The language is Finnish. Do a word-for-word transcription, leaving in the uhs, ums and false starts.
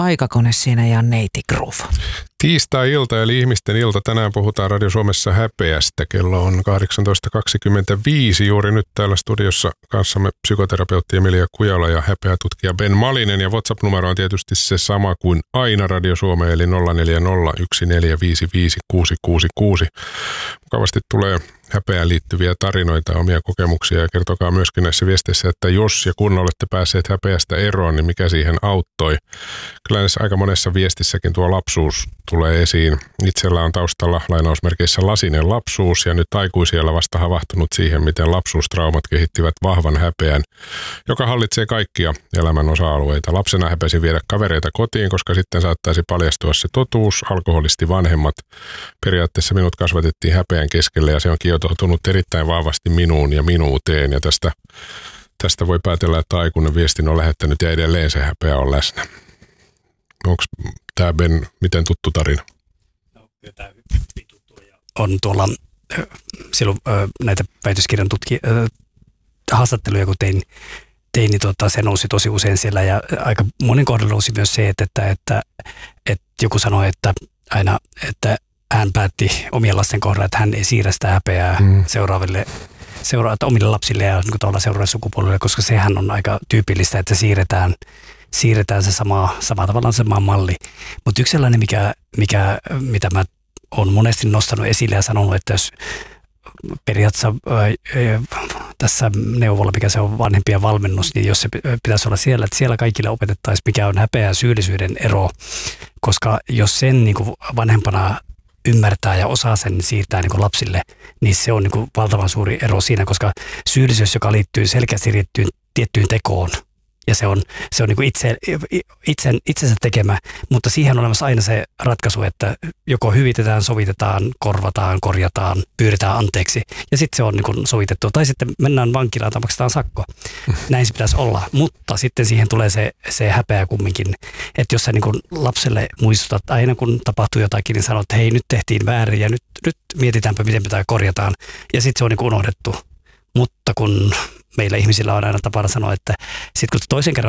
Aikakone siinä ja neiti Groove. Tiistai-ilta eli ihmisten ilta. Tänään puhutaan Radio Suomessa häpeästä. Kello on kahdeksantoista kaksikymmentäviisi. Juuri nyt täällä studiossa kanssamme psykoterapeutti Emilia Kujala ja häpeätutkija Ben Malinen. Ja WhatsApp-numero on tietysti se sama kuin aina Radio Suomeen, eli nolla neljä nolla yksi neljä viisi viisi kuusi kuusi kuusi. Mukavasti tulee häpeään liittyviä tarinoita, omia kokemuksia, ja kertokaa myöskin näissä viesteissä, että jos ja kun olette päässeet häpeästä eroon, niin mikä siihen auttoi. Kyllä näissä aika monessa viestissäkin tuo lapsuus tulee esiin. Itsellä on taustalla lainausmerkeissä lasinen lapsuus, ja nyt aikuisiellä vasta havahtunut siihen, miten lapsuustraumat kehittivät vahvan häpeän, joka hallitsee kaikkia elämän osa-alueita. Lapsena häpesin viedä kavereita kotiin, koska sitten saattaisi paljastua se totuus. Alkoholisti vanhemmat. Periaatteessa minut kasvatettiin häpeän keskelle, ja se on kietoutunut erittäin vahvasti minuun ja minuuteen, ja tästä, tästä voi päätellä, että aikuinen viestin on lähettänyt ja edelleen se häpeä on läsnä. Onko tämä Ben miten tuttu tarina? No, tämä hyvin tuttu on tuolla silloin näitä väitöskirjan tutki, haastatteluja, kun tein, tein niin tuota, se nousi tosi usein siellä, ja aika monen kohdalla nousi myös se, että, että, että, että joku sanoi, että aina, että hän päätti omien lasten kohdalla, että hän ei siirrä sitä häpeää mm. seuraaville seura- omille lapsille ja niin kuin seuraaville sukupolville, koska sehän on aika tyypillistä, että siirretään, siirretään se sama, sama tavallaan sama malli. Mutta yksi sellainen, mikä, mikä, mitä mä oon monesti nostanut esille ja sanonut, että jos periaatteessa ää, tässä neuvolla, mikä se on vanhempien valmennus, niin jos se pitäisi olla siellä, että siellä kaikille opetettaisiin, mikä on häpeä ja syyllisyyden ero, koska jos sen niin kuin vanhempana ymmärtää ja osaa sen siirtää niin kuin lapsille, niin se on niin kuin valtavan suuri ero siinä, koska syyllisyys, joka liittyy selkeästi liittyy tiettyyn tekoon, ja se on, se on niin kuin itse, itsen, itsensä tekemä, mutta siihen on olemassa aina se ratkaisu, että joko hyvitetään, sovitetaan, korvataan, korjataan, pyydetään anteeksi, ja sitten se on niin kuin sovitettu, tai sitten mennään vankilaan tai maksetaan sakko. Näin se pitäisi olla, mutta sitten siihen tulee se, se häpeä kumminkin, että jos sä niin kuin lapselle muistutat aina, kun tapahtuu jotakin, niin sanot, että hei, nyt tehtiin väärin, ja nyt, nyt mietitäänpä, miten pitää korjataan, ja sitten se on niin kuin unohdettu. Mutta kun meillä ihmisillä on aina tapana sanoa, että sitten kun toisen kerran